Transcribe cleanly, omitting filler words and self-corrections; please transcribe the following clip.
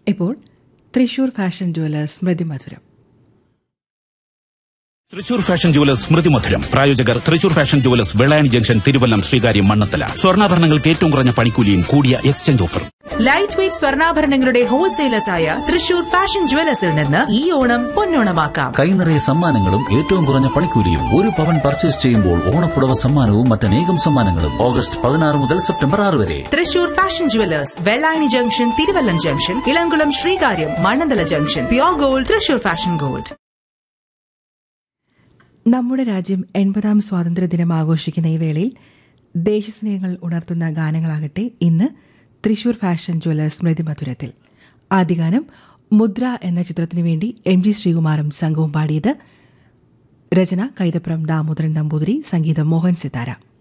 ഇപ്പോൾ Thrissur fashion jewellers സ്മൃതി മധുരം. Thrissur fashion jewellers സ്മൃതി മധുരം. പ്രായോജകർ Thrissur fashion jewellers Vellayani junction, Thiruvallam, Sreekaryam, Mannathala. സ്വർണ്ണാഭരണങ്ങൾക്ക് ഏറ്റവും കുറഞ്ഞ പണിക്കൂലിയും കൂടിയ എക്സ്ചേഞ്ച് ഓഫറും. ലൈറ്റ് വെയ്റ്റ് സ്വർണ്ണാഭരണങ്ങളുടെ ഹോൾസെയിലേഴ്സായ തൃശൂർ ഫാഷൻ ജുവലേഴ്സിൽ നിന്ന് ഈ ഓണം പൊന്നോണമാക്കാം. കൈനിറയ സമ്മാനങ്ങളും ഏറ്റവും കുറഞ്ഞ പണിക്കൂലിയും. 1 പവൻ പർച്ചേസ് ചെയ്യുമ്പോൾ ഓണപ്പുടവ സമ്മാനവും മറ്റനേകം സമ്മാനങ്ങളും. ഓഗസ്റ്റ് 16 മുതൽ സെപ്റ്റംബർ 6 വരെ. Thrissur fashion jewellers, Vellayani junction, Thiruvallam junction, Elamkulam, Sreekaryam, Mannanthala junction. Pure gold, Thrissur fashion gold. നമ്മുടെ രാജ്യം 80ാം സ്വാതന്ത്ര്യദിനം ആഘോഷിക്കുന്ന ഈ വേളയിൽ ദേശസ്നേഹങ്ങൾ ഉണർത്തുന്ന ഗാനങ്ങളാകട്ടെ ഇന്ന് തൃശൂർ ഫാഷൻ ജുവലേഴ്സ് സ്മൃതി മധുരത്തിൽ. ആദ്യഗാനം മുദ്ര എന്ന ചിത്രത്തിനു വേണ്ടി MG ശ്രീകുമാറും സംഘവും പാടിയത്. രചന കൈതപ്രം ദാമോദരൻ നമ്പൂതിരി, സംഗീതം മോഹൻ സിതാര.